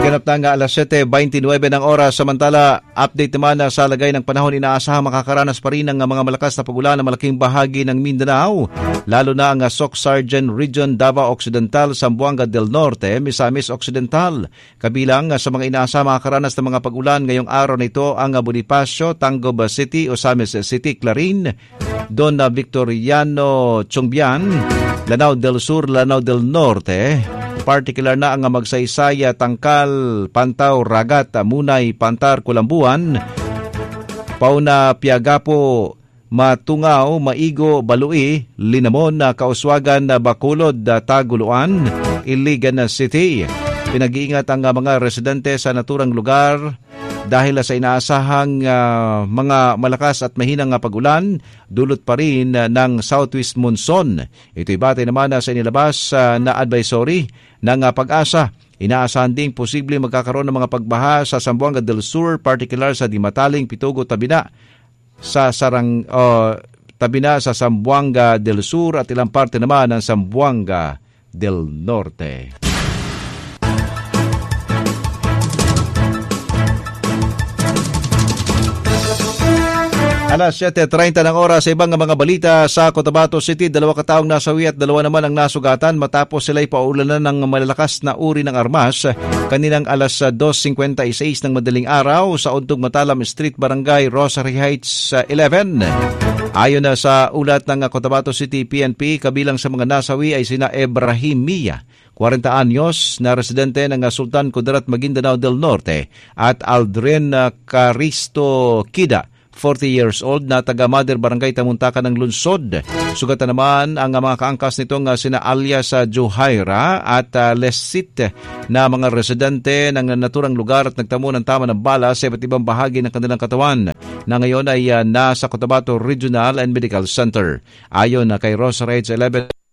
Ganap na nga alas 7:29 ng oras. Samantala, update naman sa lagay ng panahon, inaasahang makakaranas pa rin ng mga malakas na pagulan na malaking bahagi ng Mindanao, lalo na ang Soc-Sargen Region, Davao Occidental, Zamboanga del Norte, Misamis Occidental. Kabilang sa mga inaasahang makakaranas ng mga pagulan ngayong araw nito ang Bonifacio, Tangub City, Osamis City, Clarin, Don Victoriano, Chongbian, Lanao del Sur, Lanao del Norte. Particular na ang Magsaysay, Tangkal, Pantaw, Ragat, Munay, Pantar, Kulambuan, Pauna, Piagapo, Matungaw, Maigo, Balui, Linamon, Kauswagan, Bacolod, Taguluan, Iligan City. Pinag-iingat ang mga residente sa naturang lugar dahil sa inaasahang mga malakas at mahinang pagulan, dulot pa rin ng southwest monsoon. Ito'y batay naman sa inilabas na advisory ng Pag-asa. Inaasahan ding posible magkakaroon ng mga pagbaha sa Zamboanga del Sur, particular sa Dimataling, Pitugo, Tabina, Tabina sa Zamboanga del Sur at ilang parte naman ng Zamboanga del Norte. Alas 7:30 ng oras sa ibang mga balita sa Cotabato City. 2 kataong nasawi at 2 naman ang nasugatan matapos sila'y paulanan ng malalakas na uri ng armas kaninang alas 2:56 ng madaling araw sa Untog Matalam Street, Barangay Rosary Heights 11. Ayon na sa ulat ng Cotabato City PNP, kabilang sa mga nasawi ay sina Ibrahim Mia, 40 anyos, na residente ng Sultan Kudarat, Maguindanao del Norte, at Aldrin Caristo Kida, 40 years old, na taga-Mother Barangay Tamuntakan ng Lunsod. Sugatan naman ang mga kaangkas nitong sina alias Juhaira at Lesit, na mga residente ng naturang lugar at nagtamo ng tama ng bala sa iba't ibang bahagi ng kanilang katawan, na ngayon ay nasa Cotabato Regional and Medical Center. Ayon kay Rosary Heights 11,